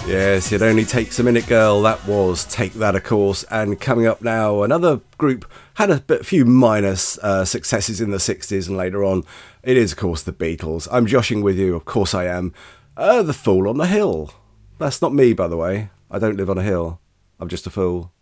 Yes, it only takes a minute, girl. That was Take That, of course. And coming up now, another group had a few minor successes in the 60s and later on. It is, of course, the Beatles. I'm joshing with you, of course I am. The Fool on the Hill. That's not me, by the way. I don't live on a hill. I'm just a fool.